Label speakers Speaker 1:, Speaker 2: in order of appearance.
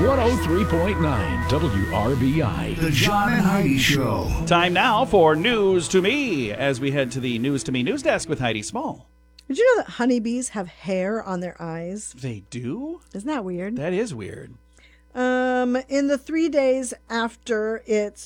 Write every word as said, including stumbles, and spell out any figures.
Speaker 1: one oh three point nine W R B I.
Speaker 2: The John and Heidi Show.
Speaker 3: Time now for News to Me as we head to the News to Me news desk with Heidi Small.
Speaker 4: Did you know that honeybees have hair on their eyes?
Speaker 3: They do?
Speaker 4: Isn't that weird?
Speaker 3: That is weird.
Speaker 4: Um, in the three days after its